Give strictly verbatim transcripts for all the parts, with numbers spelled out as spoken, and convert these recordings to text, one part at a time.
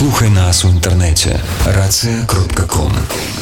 Слухай нас у інтэрнэце рацыя кропка ком.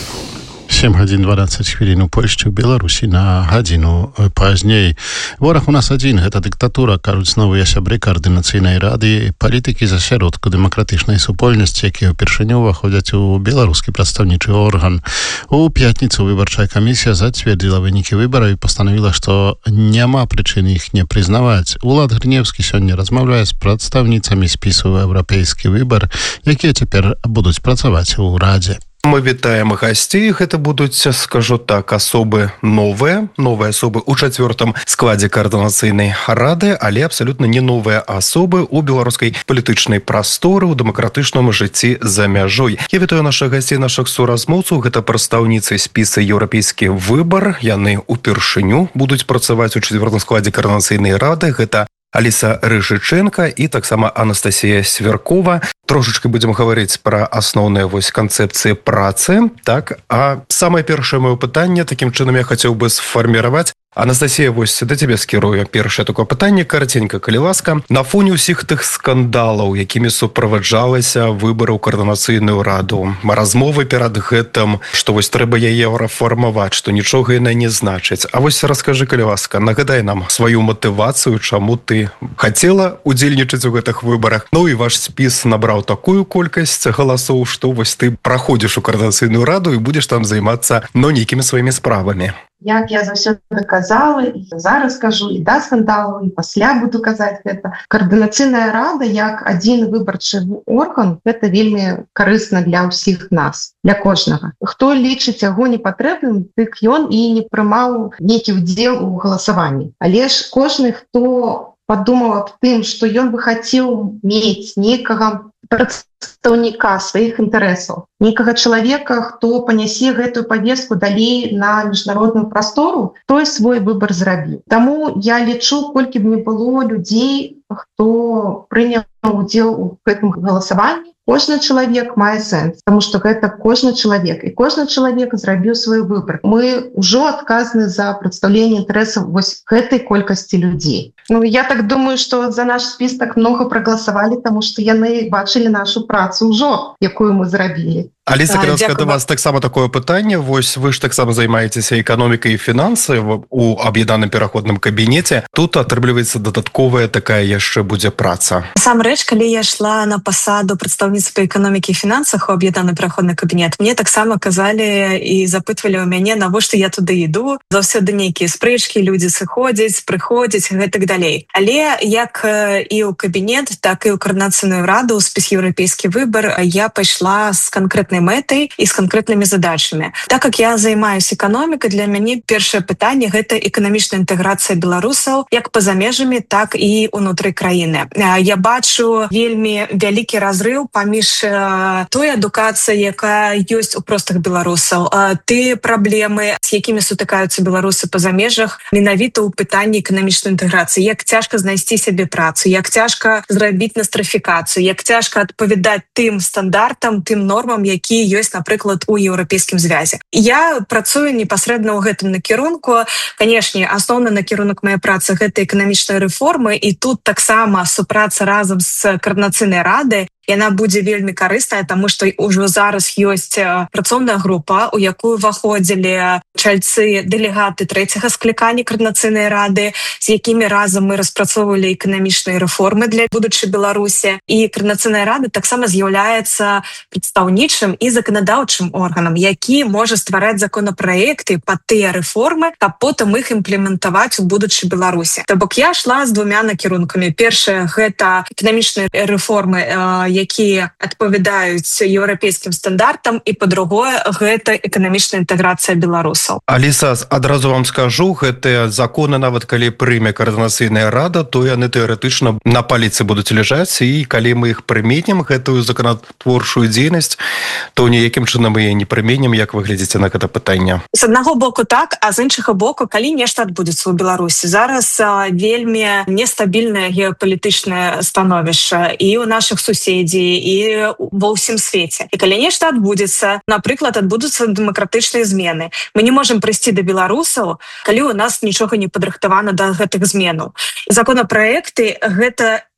сем гадзін дванаццаць хвілін у Польшчы, у Беларусі на гадзіну пазней. Вораг у нас адзін, гэта дыктатура, кажуць новыя сябры Каардынацыйнай рады, палітыкі з асяродку дэмакратычнай супольнасці, якія ўпершыню ўваходзяць у беларускі прадстаўнічы орган. У пятніцу выбарчая камісія зацвердзіла вынікі выбараў і пастанавіла, што няма прычын іх не прызнаваць. Улад Грынеўскі сёння размаўляе з прадстаўніцамі спісу «Еўрапейскі выбар», якія цяпер будуць працаваць у радзе. Мы вітаем гасцей. Гэта будуць, скажу так, асобы новыя, новыя асобы ў чацвёртым складзе Каардынацыйнай рады, але абсалютна не новыя асобы ў беларускай палітычнай прасторы, ў дэмакратычным жыцці за мяжой. Я вітаю нашых гасцей, нашых суразмоўцаў. Гэта прадстаўніцы спіса «Еўрапейскі выбар». Яны упершыню будуць працаваць у чацвёртым складзе Каардынацыйнай рады. Гэта Аліса Рыжыченка і таксама Анастасія Свяркова. Трошечки будем гаварыць пра асноўныя вось канцэпцыі працы. Так, а самае першае маё пытанне, такім чынам я хацеў бы сфарміраваць. Анастасія, вось да цябе скірую першае такое пытанне, караценька, калі ласка. На фоне ўсіх тых скандалаў, якімі суправаджалася выбары ў Каардынацыйную раду, размовы перад гэтым, што вось трэба яе рэфармаваць, што нічога яна не значыць. А вось раскажы, калі ласка, нагадай нам сваю матывацыю, чаму ты хацела удзельнічаць у гэтых выбарах. Ну і ваш спіс набраў такую колькасць галасоў, што вось ты праходзіш у Каардынацыйную раду і будзеш там займацца, ну, нейкімі сваімі справамі. Як я заўсёды казала, і зараз кажу, і да скандалу, і пасля буду казаць гэта. Каардынацыйная рада, як адзін выбарчы орган, гэта вельмі карысна для ўсіх нас, для кожнага. Хто лічыць яго непатрэбным, дык ён і не прымаў нейкі ўдзел у галасаванні. Але ж кожны, хто падумаў аб тым, што ён бы хацеў мець нейкага прадстаўніка сваіх інтарэсаў, нейкага чалавека, хто панясе гэтую павестку далей на міжнародную прастору, той свой выбар зрабіў. Таму я лічу, колькі б не было людзей, хто прыняў удзел у гэтым галасаванні, кожны чалавек мае сэнс, таму што гэта кожны чалавек, і кожны чалавек зрабіў свой выбар. Мы ўжо адказны за прадстаўленне інтарэсаў вось гэтай колькасці людзей. Ну, я так думаю, што за наш спіс так многа прагаласавалі, таму што яны бачылі нашу працу ўжо, якую мы зрабілі. Аліса, калі ласка, да вас таксама такое пытанне. Вось вы ж таксама займаецеся эканомікай і фінансай у аб'яднаным пераходным кабінеце. Тут атрымліваецца дадатковая такая яшчэ будзе праца. Сам рэч, калі я шла на пасаду прадстаўніцы па эканомікі і фінансах у аб'яднаны пераходны кабінет, мне таксама казалі і запытвалі ў мяне, навошта я туды іду. Заўсёды нейкія спрэчкі, людзі сыходзяць, прыходзяць і гэтак далей. Але як і ў кабінет, так і ў Каардынацыйную раду, у спіс «Еўрапейскі выбар» я пайшла з канкрэтнай мэтай і з канкрэтнымі задачамі. Так як я займаюся эканомікай, для мяне першае пытанне гэта эканамічная інтэграцыя беларусаў як па-за межамі, так і ўнутры краіны. Я бачу вельмі вялікі разрыў паміж той адукацыяй, якая ёсць у простых беларусаў, тыя праблемы, з якімі сутыкаюцца беларусы па-за межах, менавіта ў пытанні эканамічнай інтэграцыі. Як цяжка знайсці сябе працу, як цяжка зрабіць настрафікацыю, як цяжка адпавядаць тым стандартам, тым нормам, які ёсць, напрыклад, у еўрапейскім звязе. Я працую непасрэдна ў гэтым накірунку. Канешне, асноўны накірунак мае працы гэта эканамічныя рэформы, і тут таксама супраца разам з Каардынацыйнай рады яна будзе вельмі карысная, таму што ўжо зараз ёсць працоўная група, у якую ўваходзілі чальцы дэлегаты трэцяга склікання Каардынацыйнай рады, з якімі разам мы распрацоўвалі эканамічныя рэформы для будучай Беларусі. І Каардынацыйная рада таксама з'яўляецца прадстаўнічым і заканадаўчым органам, які можа ствараць законапраекты пад тыя рэформы, каб потым іх імплементаваць у будучай Беларусі. То бок я шла з двумя накірункамі. Першае гэта эканамічныя рэформы, якія адпавядаюць еўрапейскім стандартам, і па-другое гэта эканамічная інтэграцыя беларусаў. Аліса, адразу вам скажу, гэтыя законы, нават калі прыме Каардынацыйная рада, то яны тэарэтычна на паліцы будуць ляжаць, і калі мы іх прыменім, гэтую законатворчую дзейнасць, то ніякім чынам мы яе не прыменім. Як вы глядзіце на гэта пытанне? З аднаго боку так, а з іншага боку, калі нешта адбудзецца ў Беларусі. Зараз вельмі нестабільнае геапалітычнае становішча і ў нашых суседзей, і ва ўсім свеце. І калі нешта адбудзецца, напрыклад, адбудуцца дэмакратычныя змены, мы не можам прыйсці да беларусаў, калі ў нас нічога не падрыхтавана да гэтых зменаў. Законапраекты гэта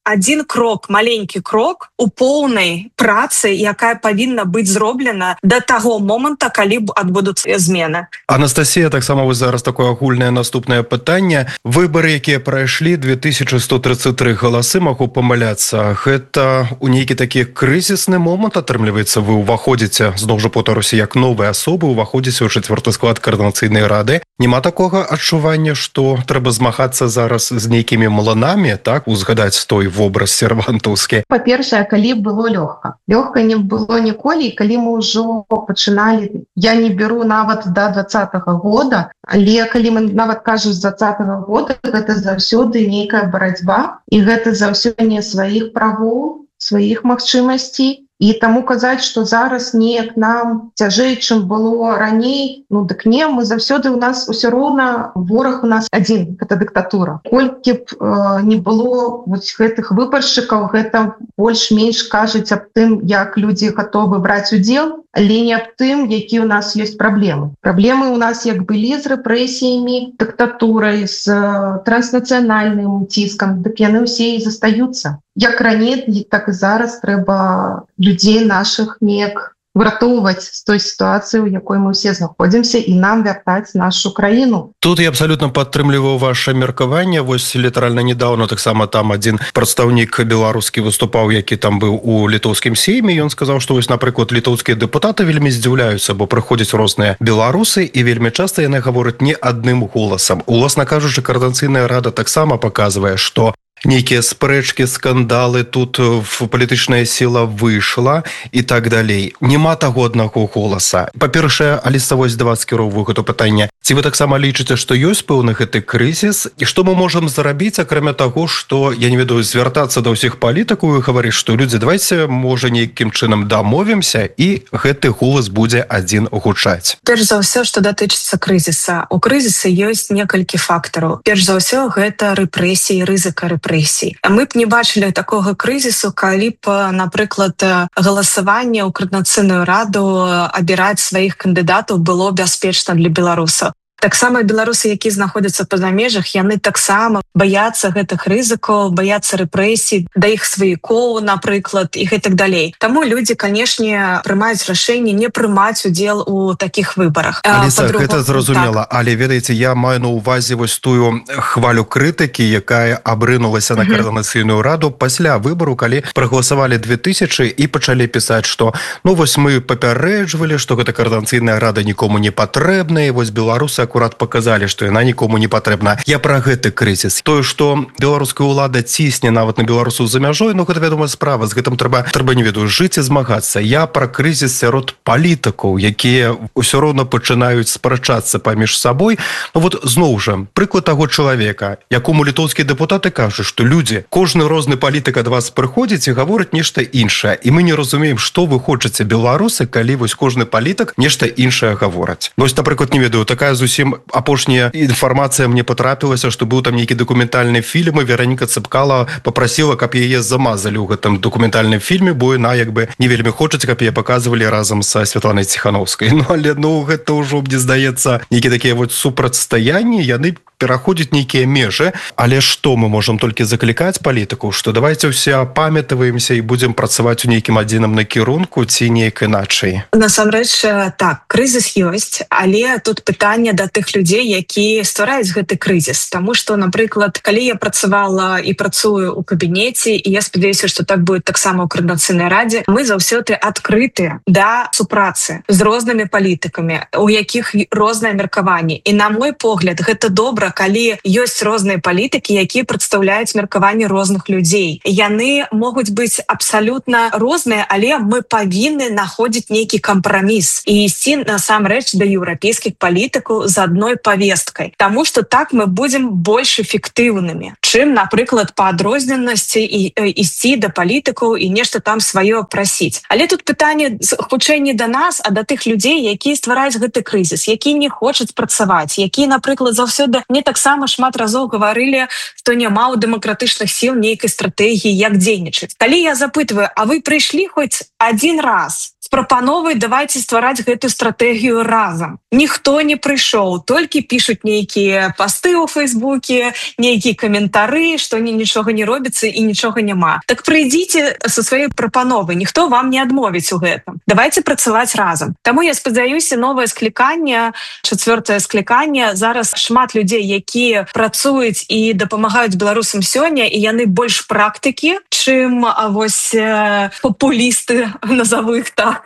один крок, маленькі крок у поўнай працы, якая павінна быць зроблена да таго моманта, калі адбудуцца змены. Анастасія, таксама вы зараз такое агульнае наступнае пытанне. Выбары, якія прайшлі, две тысячи сто тридцать три галасы, магу памыляцца. Гэта у нейкі такі крызісны момант, атрымліваецца, вы ўваходзіце, зноў жа повторюся, як новыя асобы, ўваходзіце ў чацвёрты склад Координацыйнай рады. Нема такога адчування, што трэба змагацца зараз з нейкімі млынамі, так, узгадаць той вобраз сервантаўскі. Па-першае, калі было лёгка. Лёгка не было ніколі, калі мы ўжо пачыналі, я не беру нават да двадцатага года, але калі мы нават кажам з двадцатага года, гэта заўсёды нейкая барацьба, і гэта заўсёды не сваіх правоў, сваіх магчымасцей. І таму казаць, што зараз неяк нам цяжэй, чым было раней, ну дык не, мы заўсёды у нас усё роўна вораг у нас адзін, гэта дыктатура. Колькі б э, не было вось гэтых выбаршчыкаў, гэта больш-менш кажуць аб тым, як людзі гатовы браць удзел, але не аб тым, якія ў нас ёсць праблемы. Праблемы ў нас як былі з рэпрэсіямі, дыктатурай, з транснацыянальным ціскам, дык яны ўсе і застаюцца. Як раней, так і зараз трэба людзей нашых неяк выратоўваць з той сітуацыі, у якой мы ўсе знаходзімся, і нам вяртаць нашу краіну. Тут я абсалютна падтрымліваю ваше меркаванне. Вось літаральна недавно таксама там адзін прадстаўнік беларускі выступаў, які там быў у літоўскім сейме. Ён сказаў, што вось, напрыклад, літоўскія дэпутаты вельмі здзіўляюцца, бо прыходзяць розныя беларусы, і вельмі часта яны гавораць не адным голасам. Уласна кажучы, Координацыйная рада таксама паказвае, што нейкія спрэчкі, скандалы, тут в палітычная сіла выйшла і так далей. Нема таго аднаго голаса. Па-першае, Аліса, вось да вас скіроўваю гэта пытанне. Ці вы таксама лічыце, што ёсць пэўны гэты крызіс? І што мы можам зрабіць, акрамя таго, што, я не ведаю, звяртацца да ўсіх палітыкаў і гаварыць, што людзі, давайце, можа, нейкім чынам дамовімся, і гэты голас будзе адзін гучаць. Перш за ўсё, што датычыцца крызіса. У крызіса ёсць некалькі фактараў. Перш за ўсё, гэта рэпрэсіі, рызыка рэпрэсій. Мы б не бачылі такога крызісу, калі б, напрыклад, галасаванне ў Координацыйную раду абіраць сваіх кандыдатаў было бяспечна для беларусаў. Таксама беларусы, якія знаходзяцца па-за межах, яны таксама баяцца гэтых рызыкаў, баяцца рэпрэсій, да іх сваякоў, напрыклад, і гэтак далей. Таму людзі, канешне, прымаюць рашэнне не прымаць удзел у такіх выбарах. Аліса, гэта зразумела, так. Але, ведаеце, я маю на ўвазе вось тую хвалю крытыкі, якая абрынулася на Координацыйную раду пасля выбару, калі прагаласавалі две тысячи і пачалі пісаць, што ну вось мы папярэджвалі, што гэта Координацыйная рада нікому не патрэбная, вось беларусы акурат показалі, што яна нікому не патрэбна. Я пра гэты крызіс. Тое, што беларуская ўлада цісне нават на беларусаў за мяжой, ну гэта вядомая справа, з гэтым трэба, трэба не ведаю, жыць і змагацца. Я пра крызіс сярод палітыкаў, якія ўсё роўна пачынаюць спрачацца паміж сабой. Ну вот зноў жа, прыклад таго чалавека, якому літоўскія дэпутаты кажуць, што людзі, кожны розны палітык ад вас прыходзіць і гаворыць нешта іншае. І мы не разумеем, што вы хочаце, беларусы, калі вось кожны палітык нешта іншае гавораць. Ну, ось, напрыклад, не ведаю, такая зусім апошняя інфармацыя мне потрапілася, што быў там нейкі дакументальны фільм, і Вераніка Цыпкала попрасіла, каб яе замазалі ў гэтым дакументальным фільме, бо яна як бы не вельмі хочуць, каб яе паказвалі разам са Святланай Ціхановскай. Ну, але ну, гэта ўжо, мне здаецца, нейкі такія вот супрацьстаянні, яны пераходзяць нейкія межы, але што мы можам толькі заклікаць палітыкаў, што давайце ўсе памятаваемся і будзем працаваць у нейкім адзіным накірунку ці неяк іначай. Насамрэч, так, крызіс ёсць, але тут пытанне да тых людзей, якія ствараюць гэты крызіс. Таму што, напрыклад, калі я працавала і працую ў кабінеце, і я спадзяюся, што так будзе таксама ў Координацыйнай радзе, мы заўсёды адкрытыя да супрацы з рознымі палітыкамі, у якіх рознае меркаванне. І на мой погляд, гэта добра, калі ёсць розныя палітыкі, якія прадстаўляюць меркаванне розных людзей. Яны могуць быць абсалютна розныя, але мы павінны находзіць нейкі кампраміс і ісці насамрэч да еўрапейскіх палітыкаў з адной павесткай. Таму што так мы будзем больш эфектыўнымі, чым, напрыклад, па адрозненасці і ісці да палітыкаў і нешта там сваё прасіць. Але тут пытанне хутчэй не да нас, а да тых людзей, якія ствараюць гэты крызіс, якія не хочуць працаваць, якія, напрыклад, заўсёды не таксама шмат разоў гаварылі, што няма ў дэмакратычных сіл нейкай стратэгіі, як дзейнічаць. Калі я запытваю, а вы прыйшлі хоць адзін раз прапановай давайте ствараць гэтую стратэгію разам. Ніхто не прыйшоў, толькі пішуць нейкія пасты ў Фейсбуке, нейкія каментары, што ні нічога не робіцца і нічога няма. Так прыйдзіце са сваёй прапановай, ніхто вам не адмовіць у гэтым. Давайте працаваць разам. Таму я спадзяюся, новае скліканне, чацвёртае скліканне, зараз шмат людзей, якія працуюць і дапамагаюць беларусам сёння, і яны больш практыкі, чым вось папулісты, назову іх так.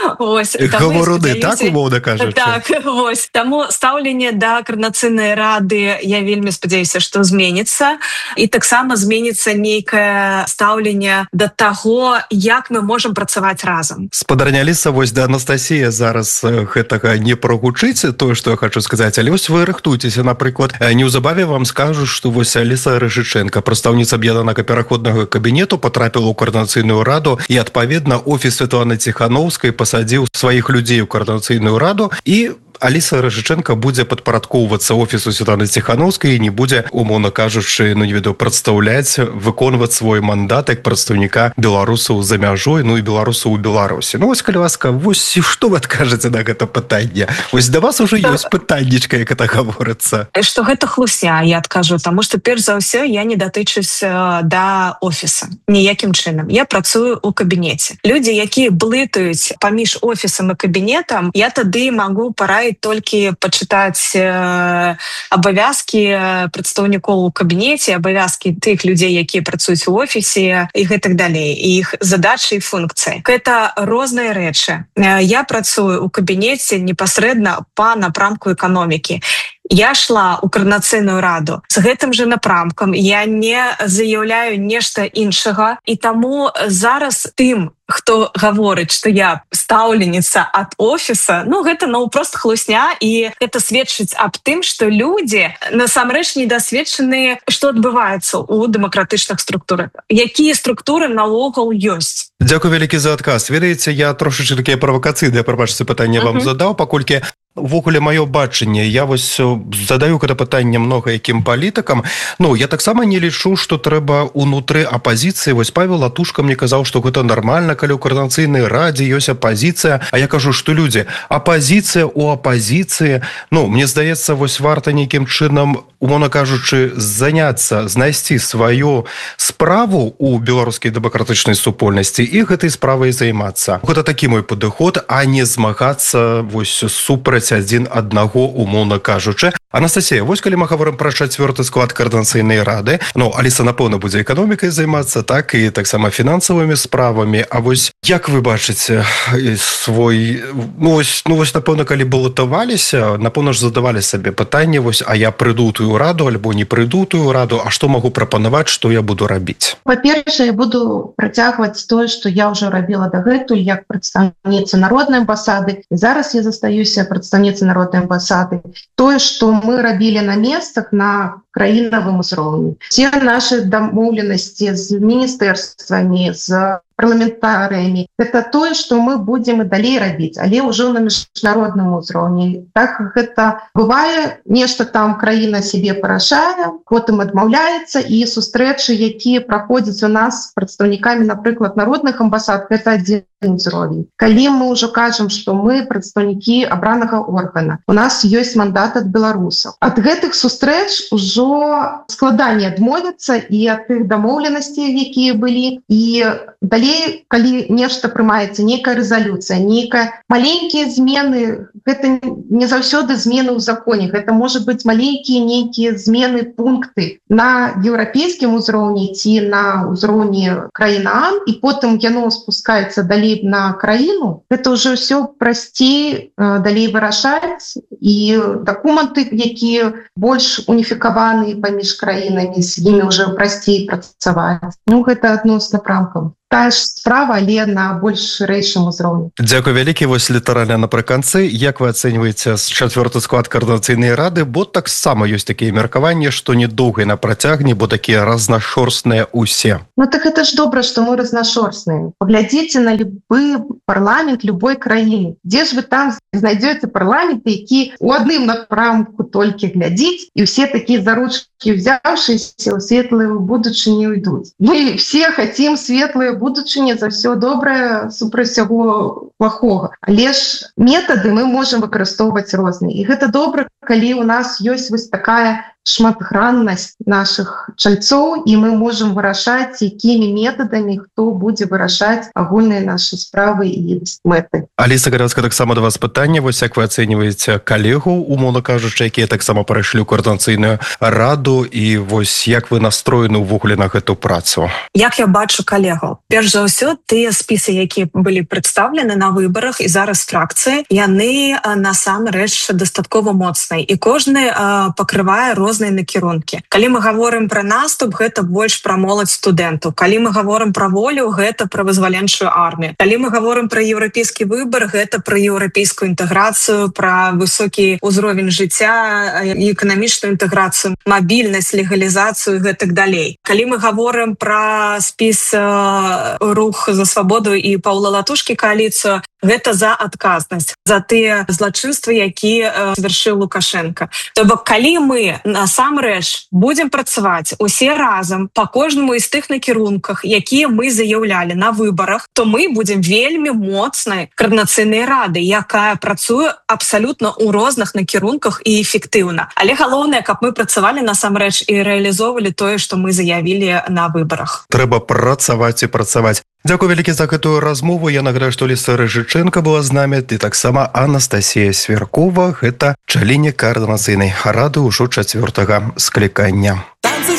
Говоруны, так, умоўна кажучы. Так, вось. Таму стаўленне да Коордынацыйнай рады, я вельмі спадзяюся, што зменіцца, і таксама зменіцца нейкае стаўленне да таго, як мы можам працаваць разам. Спадарня Аліса, вось да Анастасія зараз гэтага не прогучыць, тое, што я хочу сказаць, але вось вы рыхтуйцеся, напрыклад, неўзабаве вам скажуць, што вось Аліса Рыжыченка, прадстаўніца аб'яднанага пераходнага кабінету, потрапіла ў Коордынацыйную раду, і адпаведна офіс Светланы Ціханаўскай пасадзіў сваіх людзей у Коордынацыйную раду, і Аліса Рыжыченка будзе падпарадкоўвацца офісу Светланы Ціханаўскай і не будзе, умоўна кажучы, ну не ведаю, прадстаўляць, выконваць свой мандат як прадстаўніка беларусаў за мяжой, ну і беларусаў у Беларусі. Ну вось, калі ласка, вось што вы адкажаце на гэта пытанне? Вось да вас уже ёсць пытаннічка, як это гаворыцца. Што гэта хлусня, я адкажу, таму што перш за ўсё я не датычусь да офіса ніякім чынам. Я працую ў кабінеце. Людзі, якія блытаюць паміж офісам і кабінетам, я тады магу параіць толькі пачытаць э, абавязкі прадстаўнікоў у кабінеце, абавязкі тых людзей, якія працуюць у офісе і гэтак далей, і іх задачы і функцыі. Гэта розныя рэчы. Я працую ў кабінеце непасрэдна па напрамку эканомікі. Я шла ў Коордынацыйную раду з гэтым жа напрамкам, я не заяўляю нешта іншага, і таму зараз тым, хто гаворыць, што я стаўленіца ад офіса, ну гэта ну проста хлусня, і гэта сведчыць аб тым, што людзі насамрэч недасведчаныя, што адбываецца ў дэмакратычных структурах. Якія структуры наогул ёсць. Дзякуй вялікі за адказ. Ведаеце, я трошачы такія правакацыйныя, прабачце, пытанне вам uh-huh. задаў, паколькі увогуле маё бачанне, я вось задаю гэта пытанне многа якім палітыкам. Ну, я таксама не лічу, што трэба унутры апазіцыі. Вось Павел Латушка мне казаў, што гэта нармальна, калі ў Коордынацыйнай радзе ёсць апазіцыя. А я кажу, што людзі, апазіцыя ў апазіцыі, ну, мне здаецца, вось варта нейкім чынам, умоўна кажучы, заняцца, знайсці сваю справу ў беларускай дэмакратычнай супольнасці і гэтай справай займацца. Гэта такі мой падыход, а не змагацца вось супраць адзін аднаго, умоўна кажучы. Анастасія, вось калі мы говорим пра чацвёрты склад Коордынацыйнай рады, ну, Аліса, напэўна, будзе эканомікай займацца, так, і таксама фінансавымі справамі. А вось як вы бачыце свой... Ну, вось, ну, вось напэўна, калі балатаваліся, напэўна ж задавалі сабе пытанне, вось, а я прыйду тую раду, альбо не прыйду тую раду, а што магу прапанаваць, што я буду рабіць? Па-першае, я буду працягваць тое, што я ўжо рабіла дагэтуль, як прадстаўніца народнай амбасады. І зараз я застаюся прадстаўніцай народнай амбасады. Тое, што мы рабілі на месцах, на краінавым узроўні. Все наши дамоўленасці з міністэрствамі, з парламентарыямі, это тое, што мы будзем і далей рабіць, але ўжо на міжнародным узроўні. Так гэта бывае, нешта там краіна себе парашае, потым адмаўляецца, і сустрэчы, якія праходзяць у нас з прадстаўнікамі, напрыклад, народных амбасад, гэта адзін узровень. Калі мы ўжо кажам, што мы прадстаўнікі абранага органа, у нас ёсць мандат ад беларусаў. Ад гэтых сустрэч ужо складаней адмовіцца і ад тых дамоўленасцей, якія былі, і далей, калі нешта прымаецца, нейкая рэзалюцыя, нейкая маленькія змены, гэта не заўсёды змены ў законе, гэта можа быць маленькія нейкія змены, пункты на еўрапейскім узроўні ці на ўзроўні краіны АМ, і потым яно спускаецца далей на краіну, гэта ўжо ўсё прасцей далей вырашаць, і дакументы, якія больш уніфікаваны паміж краінамі, з імі ўжо прасцей працаваць. Ну, гэта адносна напрамкам. Тая ж справа, але на больш шырэйшым узроўні. Дзякуй вялікі. Вось літаральна напрыканцы, як вы ацэньваеце чацвёрты склад Коордынацыйнай рады, бо таксама ёсць такія меркаванні, што недоўга на працягне, бо такія разнашорстныя усе. Ну так это ж добра, што мы разнашорстныя. Паглядзіце на любы парламент любой краіны. Дзе ж вы там знайдзеце парламент, які ў адным напрамку толькі глядзіць, і ўсе такія за ручкі ўзяўшыся ў светлую будучыню ідуць. Мы все хацім светлую будучыня за ўсё добрае супраць усяго плохого. Але ж метады мы можам выкарыстоўваць розныя. І гэта добра, калі у нас ёсць вось такая шматграннасць наших чальцоў, і мы можам вырашаць, якімі метадамі хто будзе вырашаць агульныя нашы справы і мэты. Аліса Гарацкая, таксама да вас пытанне. Вось як вы ацэньваеце калегаў, умоўна кажучы, якія таксама прайшлі ў каардынацыйную раду, і вось як вы настроены ўвогуле на гэту працу? Як я бачу калегаў? Перш за ўсё, тыя спісы, якія былі прадстаўлены на выбарах і зараз фракцыі, яны насамрэч дастаткова моцныя, і кожны пакрывае розныя розныя накірункі. Калі мы гаворым пра наступ, гэта больш пра моладзь студэнтаў. Калі мы гаворым пра волю, гэта пра вызваленчую армію. Калі мы гаворым пра еўрапейскі выбар, гэта пра еўрапейскую інтэграцыю, пра высокі ўзровень жыцця, эканамічную інтэграцыю, мабільнасць, легалізацыю і гэтак далей. Калі мы гаворым пра спіс рух за свабоду і Паўла Латушкі кааліцыю, гэта за адказнасць, за тыя злачынствы, якія завяршыў Лукашенко. То бок, калі мы насамрэч будзем працаваць усе разам па кожнаму з тых накірунках, якія мы заяўлялі на выбарах, то мы будзем вельмі моцнай каардынацыйнай рады, якая працуе абсалютна ў розных накірунках і эфектыўна. Але галоўнае, каб мы працавалі насамрэч і рэалізоўвалі тое, што мы заявілі на выбарах. Трэба працаваць і працаваць. Дзякуй вялікі за гэтую размову. Я нагадаю, што Аліса Рыжыченка была з намі, і таксама Анастасія Сверкова, гэта чаленнік каардынацыйнай рады ўжо чацвёртага склікання.